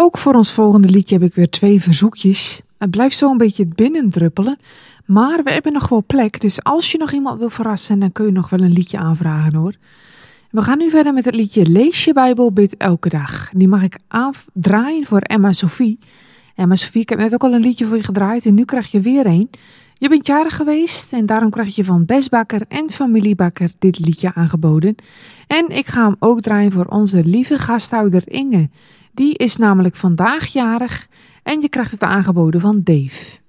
Ook voor ons volgende liedje heb ik weer 2 verzoekjes. Het blijft zo een beetje binnendruppelen, maar we hebben nog wel plek. Dus als je nog iemand wil verrassen, dan kun je nog wel een liedje aanvragen hoor. We gaan nu verder met het liedje Lees je Bijbel, bid elke dag. Die mag ik draaien voor Emma Sophie. Emma Sophie, ik heb net ook al een liedje voor je gedraaid en nu krijg je weer een. Je bent jarig geweest en daarom krijg je van Bes Bakker en familie Bakker dit liedje aangeboden. En ik ga hem ook draaien voor onze lieve gasthouder Inge. Die is namelijk vandaag jarig en je krijgt het aangeboden van Dave.